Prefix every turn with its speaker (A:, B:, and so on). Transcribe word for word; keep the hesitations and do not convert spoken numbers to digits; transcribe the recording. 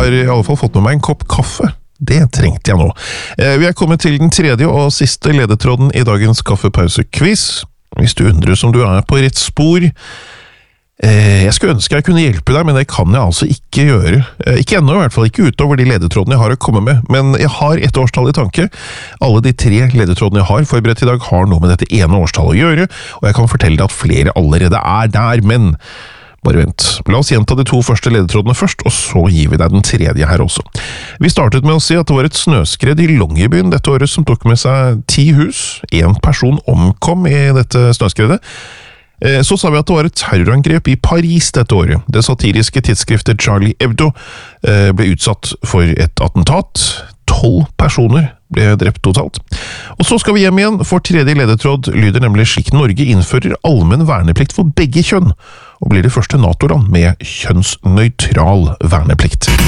A: har i alle fall fått med meg en kopp kaffe. Det trengte jeg nå. Vi er kommet til den tredje og siste ledetråden i dagens kaffepause-quiz. Hvis du undrer om du er på rett spor. Jeg skulle ønske jeg kunne hjelpe deg, men det kan jeg altså ikke gjøre. Ikke ennå, i hvert fall ikke utover de ledetrådene jeg har å komme med. Men jeg har et årstall i tanke. Alle de tre ledetrådene jeg har forberedt i dag har noe med dette ene årstallet å gjøre, og jeg kan fortelle deg at flere allerede er der, men bare vent. La oss gjenta de to første ledetrådene først, og så gir vi deg den tredje her også. Vi startet med å si at det var et snøskred i Longyearbyen dette året som tok med seg ti hus. En person omkom i dette snøskredet. Så sa vi at det var et terrorangrep i Paris dette året. Det satiriske tidsskriftet Charlie Hebdo ble utsatt for et attentat. Tolv personer ble drept totalt. Og så skal vi hjem igjen, for tredje ledetråd lyder nemlig slik: Norge innfører allmenn verneplikt for begge kjønn, og blir det første NATO-land med kjønnsnøytral verneplikt.